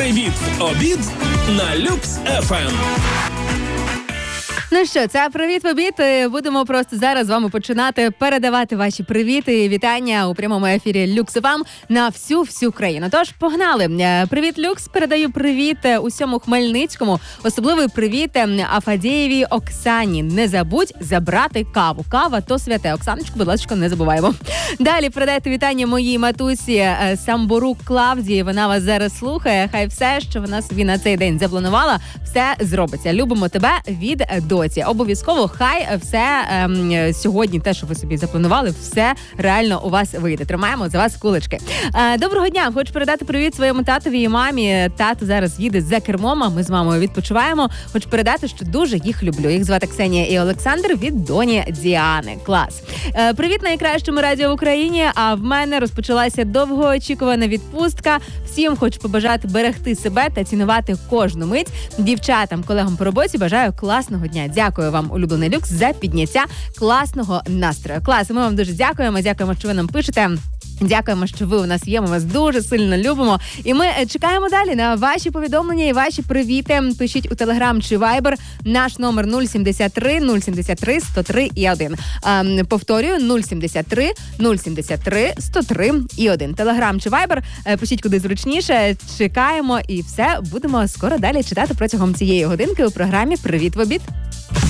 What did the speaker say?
Привіт в обід на Люкс ФМ. Ну що, це «Привіт в обід». Будемо просто зараз з вами починати передавати ваші привіти і вітання у прямому ефірі Люкс ФМ на всю країну. Тож, погнали. Привіт, Люкс. Передаю привіт усьому Хмельницькому. Особливий привіт Афадєєвій Оксані. Не забудь забрати каву. Кава – то святе. Оксаночку, будь ласка, не забуваємо. Далі передайте вітання моїй матусі Самборук Клавдії. Вона вас зараз слухає. Хай все, що вона собі на цей день запланувала, все зробиться. Любимо тебе від доці. Обов'язково хай все сьогодні, те, що ви собі запланували, все реально у вас вийде. Тримаємо за вас кулички. Доброго дня! Хочу передати привіт своєму татові і мамі. Тато зараз їде за кермом, а ми з мамою відпочиваємо. Хочу передати, що дуже їх люблю. Їх звати Ксенія і Олександр від доні Діани. Клас! Привіт найкращому радіо в Україні, а в мене розпочалася довгоочікувана відпустка. Всім хочу побажати берегти себе та цінувати кожну мить. Дівчатам, колегам по роботі бажаю класного дня. Дякую вам, улюблений Люкс, за підняття класного настрою. Клас, ми вам дуже дякуємо. Дякуємо, що ви нам пишете. Дякуємо, що ви у нас є, ми вас дуже сильно любимо. І ми чекаємо далі на ваші повідомлення і ваші привіти. Пишіть у Телеграм чи Вайбер. Наш номер 073 073 103 і 1. Повторюю, 073 073 103 і 1. Телеграм чи Вайбер. Пишіть куди зручніше. Чекаємо і все. Будемо скоро далі читати протягом цієї годинки у програмі «Привіт в обід».